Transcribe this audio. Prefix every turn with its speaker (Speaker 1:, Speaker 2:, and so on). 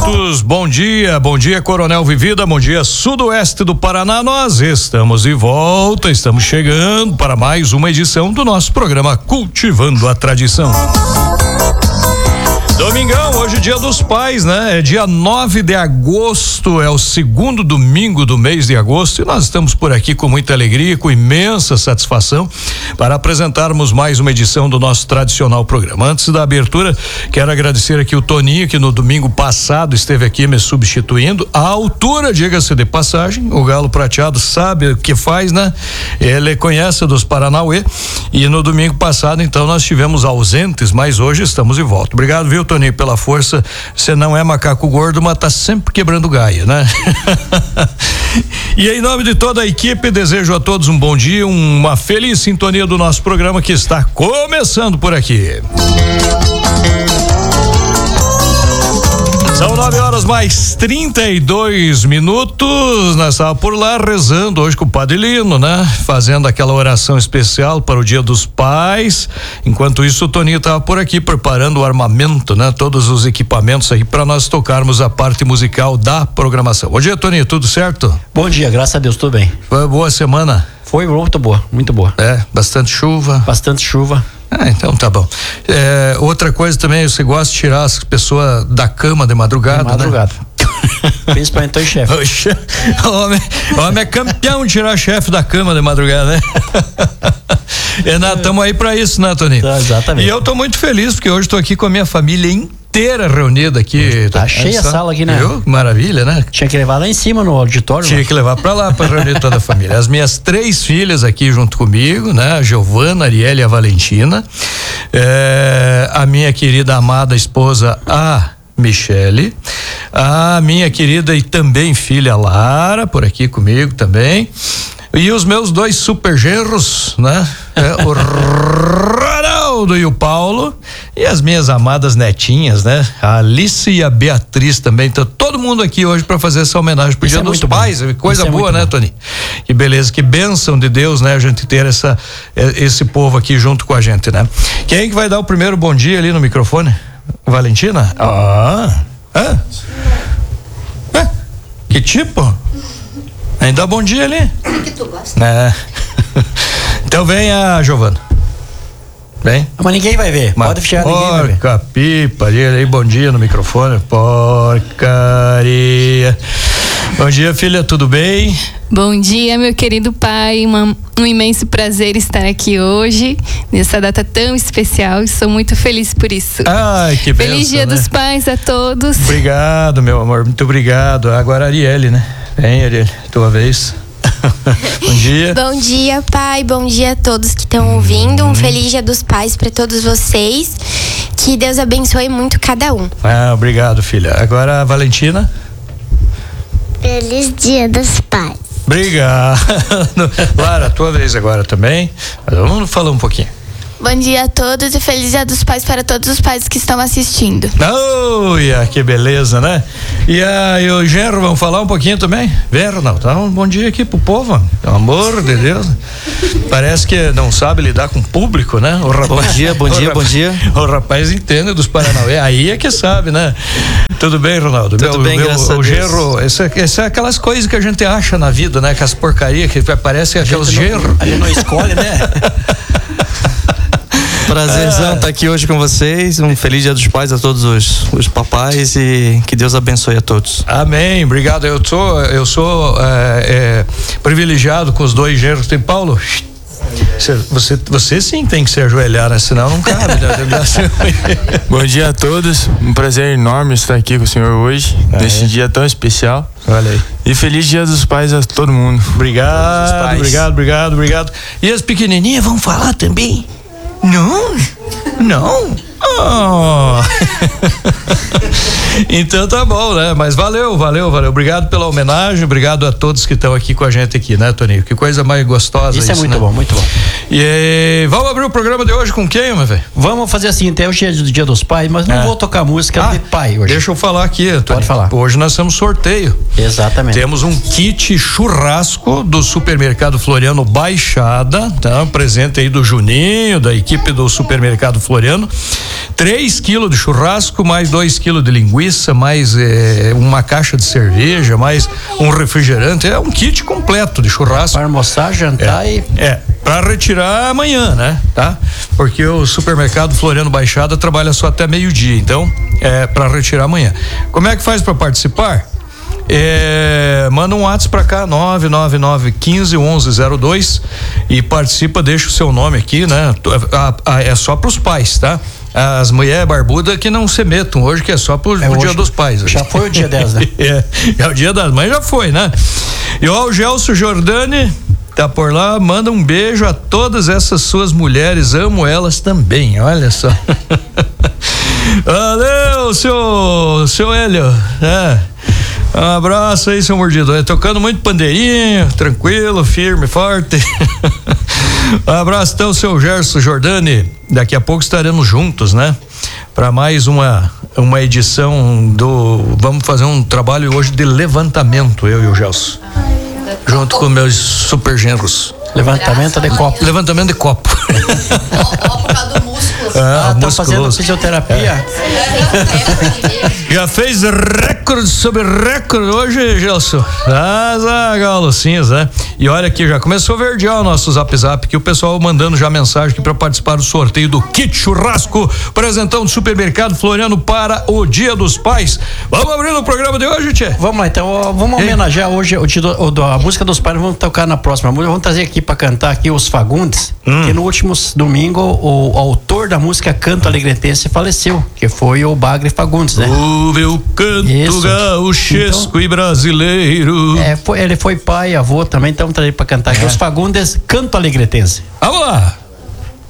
Speaker 1: minutos. Bom dia Coronel Vivida, bom dia Sudoeste do Paraná. Nós estamos de volta, estamos chegando para mais uma edição do nosso programa Cultivando a Tradição. Domingão, hoje é dia dos pais, né? É dia 9 de agosto, é o segundo domingo do mês de agosto e nós estamos por aqui com muita alegria, com imensa satisfação para apresentarmos mais uma edição do nosso tradicional programa. Antes da abertura, quero agradecer aqui o Toninho, que no domingo passado esteve aqui me substituindo. À altura, diga-se de passagem, o Galo Prateado sabe o que faz, né? Ele conhece dos Paranauê e no domingo passado, então, nós estivemos ausentes, mas hoje estamos de volta. Obrigado, viu, Toninho, pela força. Você não é macaco gordo, mas tá sempre quebrando gaia, né? E em nome de toda a equipe, desejo a todos um bom dia, uma feliz sintonia do nosso programa que está começando por aqui. São 9h mais 32 Nós estávamos por lá rezando hoje com o Padre Lino, né? Fazendo aquela oração especial para o Dia dos Pais. Enquanto isso, o Toninho estava por aqui preparando o armamento, né? Todos os equipamentos aí para nós tocarmos a parte musical da programação. Bom dia, Toninho, tudo certo?
Speaker 2: Bom dia, graças a Deus, tudo bem.
Speaker 1: Foi uma boa semana?
Speaker 2: Foi muito boa, muito boa.
Speaker 1: É, bastante chuva?
Speaker 2: Bastante chuva.
Speaker 1: Ah, então tá bom. Outra coisa também, você gosta de tirar as pessoas da cama de madrugada,
Speaker 2: né? Principalmente o chefe.
Speaker 1: Homem é campeão de tirar chefe da cama de madrugada, né? Estamos aí pra isso, né, Toninho?
Speaker 2: Exatamente.
Speaker 1: E eu tô muito feliz porque hoje tô aqui com a minha família inteira reunida aqui.
Speaker 2: Tá cheia a sala aqui, né?
Speaker 1: Viu? Maravilha, né?
Speaker 2: Tinha que levar lá em cima no auditório.
Speaker 1: Tinha que levar pra lá pra reunir toda a família. As minhas 3 filhas aqui junto comigo, né? A Giovana, a Arielle e a Valentina. A minha querida amada esposa, a Michele. A minha querida e também filha Lara, por aqui comigo também. E os meus 2 super genros, né? O Ronaldo e o Paulo. E as minhas amadas netinhas, né? A Alice e a Beatriz também. Então, todo mundo aqui hoje para fazer essa homenagem pro Dia dos Pais. Coisa boa, né, Tony? Que beleza, que bênção de Deus, né? A gente ter esse povo aqui junto com a gente, né? Quem que vai dar o primeiro bom dia ali no microfone? Valentina? Que tipo? Ainda bom dia ali.
Speaker 3: O que tu gosta?
Speaker 1: Então vem a Giovana. Vem.
Speaker 2: Mas ninguém vai ver. Pode fechar, ninguém vai ver.
Speaker 1: Porca pipa ali, bom dia no microfone. Porcaria. Bom dia, filha, tudo bem?
Speaker 4: Bom dia, meu querido pai. Um imenso prazer estar aqui hoje, nessa data tão especial, e sou muito feliz por isso.
Speaker 1: Ai, que bênção,
Speaker 4: Feliz Dia dos Pais a todos.
Speaker 1: Obrigado, meu amor, muito obrigado. Agora a Arielle, né? Vem, Arielle, tua vez. Bom dia.
Speaker 3: Bom dia, pai. Bom dia a todos que estão ouvindo. Um feliz Dia dos Pais para todos vocês. Que Deus abençoe muito cada um.
Speaker 1: Obrigado, filha. Agora a Valentina.
Speaker 5: Feliz Dia dos Pais.
Speaker 1: Obrigado. Lara, tua vez agora também. Vamos falar um pouquinho.
Speaker 6: Bom dia a todos e feliz Dia dos Pais para todos os pais que estão assistindo.
Speaker 1: Que beleza, né? E o Genro, vamos falar um pouquinho também? Vem, Ronaldo, dá um bom dia aqui pro povo, pelo amor de Deus. Parece que não sabe lidar com o público, né? O rapaz,
Speaker 2: bom dia.
Speaker 1: O rapaz entende dos Paranauê, aí é que sabe, né? Tudo bem, Ronaldo?
Speaker 2: Tudo bem, graças a Deus.
Speaker 1: O Genro, isso é aquelas coisas que a gente acha na vida, né? Que as porcarias que parece aqueles genros.
Speaker 2: A gente não escolhe, né?
Speaker 7: Prazerzão estar aqui hoje com vocês. Um feliz Dia dos Pais a todos os papais e que Deus abençoe a todos.
Speaker 1: Amém, obrigado. Eu sou privilegiado com os 2 genros. Tem Paulo? Você sim tem que se ajoelhar, né? Senão não cabe, né?
Speaker 8: Bom dia a todos, um prazer enorme estar aqui com o senhor hoje, nesse dia tão especial.
Speaker 1: Olha aí.
Speaker 8: E feliz Dia dos Pais a todo mundo.
Speaker 1: Obrigado. E as pequenininhas vão falar também? Não. Então tá bom, né? Mas valeu. Obrigado pela homenagem, obrigado a todos que estão aqui com a gente aqui, né, Toninho? Que coisa mais gostosa isso,
Speaker 2: é muito, né? Bom, muito bom.
Speaker 1: E vamos abrir o programa de hoje com quem, meu velho?
Speaker 2: Vamos fazer assim, até o Dia dos Pais, mas não vou tocar música de pai hoje.
Speaker 1: Deixa eu falar aqui, Toninho.
Speaker 2: Pode falar.
Speaker 1: Hoje nós temos sorteio.
Speaker 2: Exatamente.
Speaker 1: Temos um kit churrasco do Supermercado Floriano Baixada, tá? Presente aí do Juninho, da equipe do Supermercado Floriano. 3 quilos de churrasco, mais 2 quilos de linguiça. linguiça, mais uma caixa de cerveja, mais um refrigerante. É um kit completo de churrasco.
Speaker 2: Para almoçar, jantar
Speaker 1: Para retirar amanhã, né? Tá? Porque o supermercado Floriano Baixada trabalha só até meio-dia, então é para retirar amanhã. Como é que faz para participar? Manda um WhatsApp pra cá, 999151102 e participa, deixa o seu nome aqui, né? É só pros pais, tá? As mulheres barbudas que não se metam hoje, que é só pro Dia dos Pais.
Speaker 2: Já foi o dia 10, né?
Speaker 1: É o Dia das Mães, já foi, né? E ó, o Gelson Jordani tá por lá, manda um beijo a todas essas suas mulheres, amo elas também, olha só. Valeu, seu Hélio, um abraço aí, seu mordido. Tocando muito pandeirinho, tranquilo, firme, forte. Um abraço então, seu Gerson Jordani. Daqui a pouco estaremos juntos, né? Para mais uma edição do. Vamos fazer um trabalho hoje de levantamento, eu e o Gelson. Junto com meus super genros.
Speaker 2: Levantamento de copo.
Speaker 1: Levantamento de copo.
Speaker 6: Por causa do músculo.
Speaker 2: Tá fazendo fisioterapia.
Speaker 1: Já fez recorde sobre recorde hoje, Gelson. Galocinhos, né? E olha aqui, já começou a verdear o nosso Zap Zap, que o pessoal mandando já mensagem aqui para participar do sorteio do kit churrasco, presentão do supermercado Floriano para o Dia dos Pais. Vamos abrir o programa de hoje, tchê?
Speaker 2: Vamos lá, então, vamos homenagear hoje a música dos pais, vamos tocar na próxima música, vamos trazer aqui para cantar aqui os Fagundes, que no último domingo o autor da música Canto Alegretense faleceu, que foi o Bagre Fagundes, né?
Speaker 1: O meu canto gauchesco então, e brasileiro.
Speaker 2: Ele foi pai, avô também, então trazer para cantar aqui os Fagundes Canto Alegretense.
Speaker 1: Vamos lá!